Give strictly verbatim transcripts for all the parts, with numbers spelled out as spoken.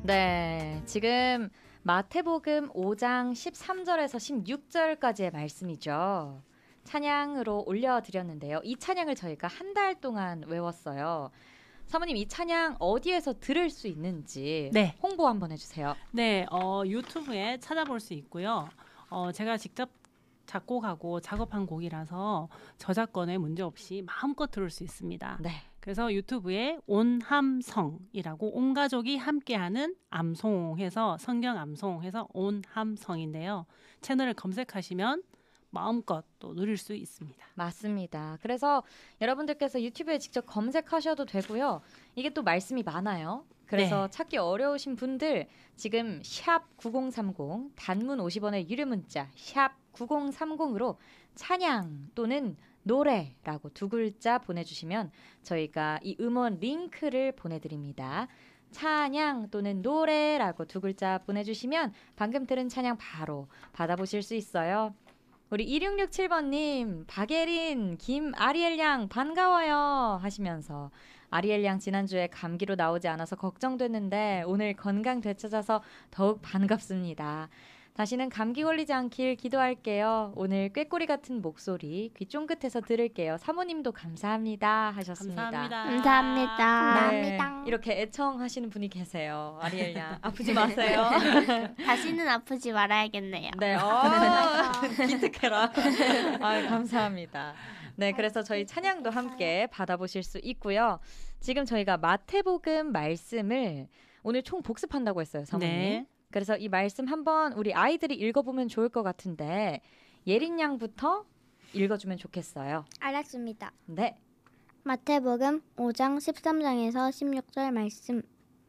네, 지금 마태복음 오 장 십삼 절에서 십육 절까지의 말씀이죠. 찬양으로 올려드렸는데요. 이 찬양을 저희가 한 달 동안 외웠어요. 사모님, 이 찬양 어디에서 들을 수 있는지 네. 홍보 한번 해주세요. 네, 어, 유튜브에 찾아볼 수 있고요. 어, 제가 직접 작곡하고 작업한 곡이라서 저작권에 문제없이 마음껏 들을 수 있습니다. 네. 그래서 유튜브에 온함성이라고 온 가족이 함께하는 암송해서 성경 암송해서 온함성인데요. 채널을 검색하시면 마음껏 또 누릴 수 있습니다. 맞습니다. 그래서 여러분들께서 유튜브에 직접 검색하셔도 되고요. 이게 또 말씀이 많아요. 그래서 네. 찾기 어려우신 분들 지금 샵 구공삼공 단문 오십 원의 유료 문자 샵 구공삼공으로 찬양 또는 노래라고 두 글자 보내주시면 저희가 이 음원 링크를 보내드립니다. 찬양 또는 노래라고 두 글자 보내주시면 방금 들은 찬양 바로 받아보실 수 있어요. 우리 일육육칠 번님, 박예린, 김아리엘 양 반가워요 하시면서 아리엘 양 지난주에 감기로 나오지 않아서 걱정됐는데 오늘 건강 되찾아서 더욱 반갑습니다. 다시는 감기 걸리지 않길 기도할게요. 오늘 꾀꼬리 같은 목소리 귀 쫑긋해서 들을게요. 사모님도 감사합니다 하셨습니다. 감사합니다. 감사합니다. 네, 감사합니다. 이렇게 애청하시는 분이 계세요. 아리엘 양 아프지 마세요. 다시는 아프지 말아야겠네요. 네, 어, 기특해라. 아, 감사합니다. 네, 그래서 저희 찬양도 함께 받아보실 수 있고요. 지금 저희가 마태복음 말씀을 오늘 총 복습한다고 했어요, 사모님. 네. 그래서 이 말씀 한번 우리 아이들이 읽어보면 좋을 것 같은데 예린 양부터 읽어주면 좋겠어요. 알았습니다. 네. 마태복음 오 장 십삼 장에서 십육 절 말씀.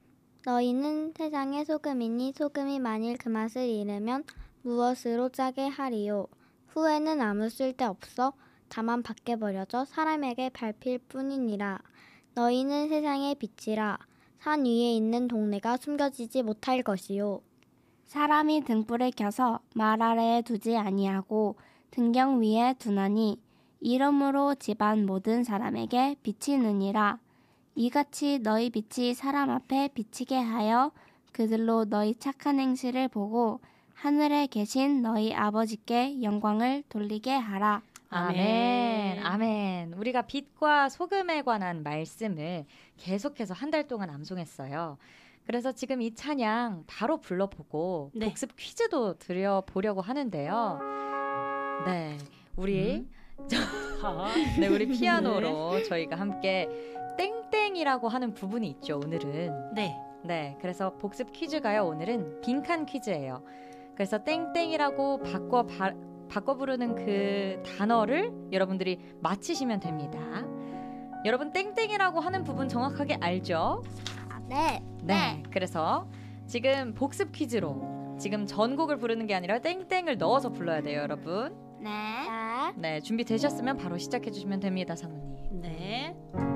너희는 세상의 소금이니 소금이 만일 그 맛을 잃으면 무엇으로 짜게 하리요. 후에는 아무 쓸데없어 다만 밖에 버려져 사람에게 밟힐 뿐이니라. 너희는 세상의 빛이라. 산 위에 있는 동네가 숨겨지지 못할 것이요. 사람이 등불을 켜서 말 아래에 두지 아니하고 등경 위에 두나니 이러므로 집안 모든 사람에게 비치느니라. 이같이 너희 빛이 사람 앞에 비치게 하여 그들로 너희 착한 행실을 보고 하늘에 계신 너희 아버지께 영광을 돌리게 하라. 아멘. 아멘. 우리가 빛과 소금에 관한 말씀을 계속해서 한 달 동안 암송했어요. 그래서 지금 이 찬양 바로 불러보고 네. 복습 퀴즈도 드려보려고 하는데요. 네. 우리 음. 네, 우리 피아노로 저희가 함께 땡땡이라고 하는 부분이 있죠, 오늘은. 네. 네, 그래서 복습 퀴즈가요, 오늘은 빈칸 퀴즈예요. 그래서 땡땡이라고 바꿔 바, 바꿔 부르는 그 단어를 여러분들이 맞히시면 됩니다. 여러분 땡땡이라고 하는 부분 정확하게 알죠? 네. 네. 그래서 지금 복습 퀴즈로 지금 전곡을 부르는 게 아니라 땡땡을 넣어서 불러야 돼요, 여러분. 네. 네, 준비되셨으면 바로 시작해 주시면 됩니다, 사모님. 네.